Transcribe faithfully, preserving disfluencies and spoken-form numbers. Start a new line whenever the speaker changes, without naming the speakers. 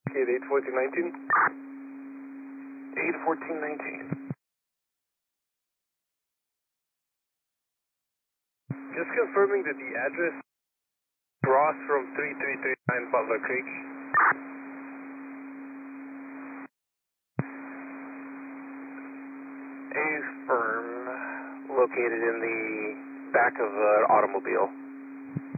Okay, eight fourteen nineteen. eight fourteen nineteen. Just confirming that the address cross from three three three nine Butler Creek. A firm located in the back of an automobile.